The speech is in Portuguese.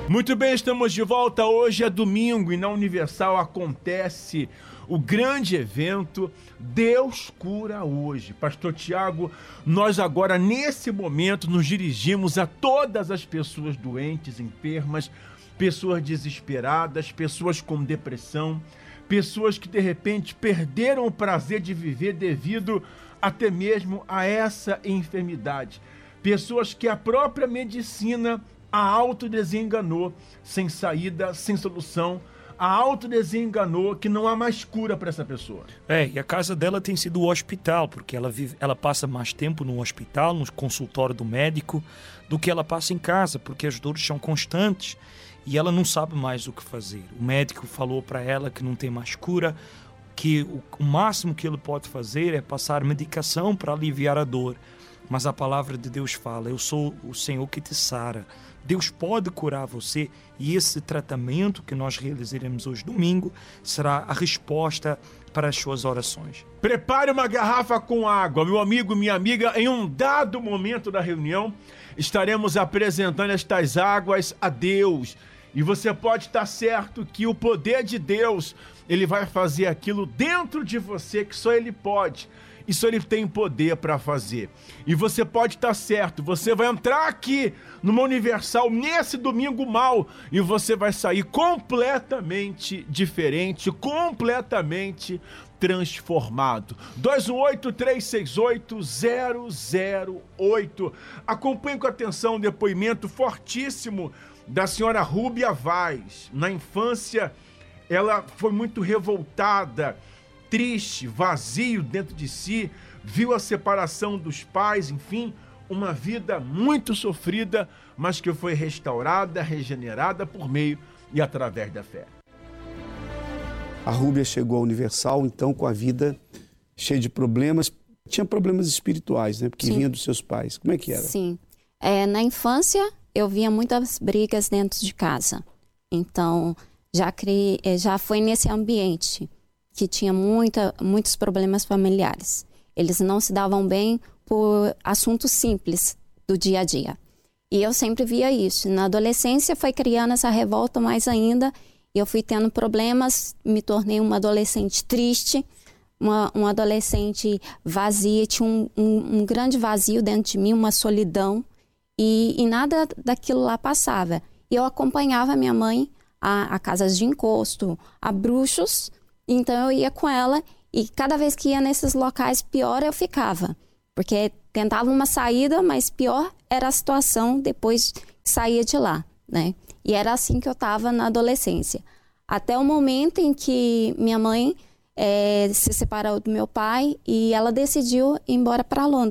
Muito bem, estamos de volta. Hoje é domingo e na Universal acontece o grande evento Deus Cura Hoje. Pastor Tiago, nós agora nesse momento nos dirigimos a todas as pessoas doentes, enfermas, pessoas desesperadas, pessoas com depressão, pessoas que de repente perderam o prazer de viver devido até mesmo a essa enfermidade. Pessoas que a própria medicina a autodesenganou, sem saída, sem solução. A autodesenganou que não há mais cura para essa pessoa. E a casa dela tem sido o hospital, porque ela passa mais tempo no hospital, no consultório do médico, do que ela passa em casa, porque as dores são constantes e ela não sabe mais o que fazer. O médico falou para ela que não tem mais cura, que o máximo que ele pode fazer é passar medicação para aliviar a dor. Mas a palavra de Deus fala, eu sou o Senhor que te sara. Deus pode curar você e esse tratamento que nós realizaremos hoje domingo será a resposta para as suas orações. Prepare uma garrafa com água, meu amigo, minha amiga. Em um dado momento da reunião, estaremos apresentando estas águas a Deus. E você pode estar certo que o poder de Deus, Ele vai fazer aquilo dentro de você que só Ele pode. Isso Ele tem poder para fazer. E você pode estar certo, você vai entrar aqui numa Universal nesse domingo mal e você vai sair completamente diferente, completamente transformado. 218-368-008. Acompanhe com atenção um depoimento fortíssimo da senhora Rúbia Vaz. Na infância, ela foi muito revoltada, triste, vazio dentro de si, viu a separação dos pais, enfim, uma vida muito sofrida, mas que foi restaurada, regenerada por meio e através da fé. A Rúbia chegou à Universal, então, com a vida cheia de problemas. Tinha problemas espirituais, né? Porque vinha dos seus pais. Como é que era? Sim. Na infância, eu via muitas brigas dentro de casa. Então, já foi nesse ambiente que tinha muitos problemas familiares. Eles não se davam bem por assuntos simples do dia a dia. E eu sempre via isso. Na adolescência foi criando essa revolta mais ainda. E eu fui tendo problemas, me tornei uma adolescente triste, uma adolescente vazia. Tinha um grande vazio dentro de mim, uma solidão. E nada daquilo lá passava. E eu acompanhava minha mãe a casas de encosto, a bruxos. Então eu ia com ela e cada vez que ia nesses locais, pior eu ficava. Porque tentava uma saída, mas pior era a situação depois que saía de lá, né? E era assim que eu estava na adolescência. Até o momento em que minha mãe se separou do meu pai e ela decidiu ir embora para Londres.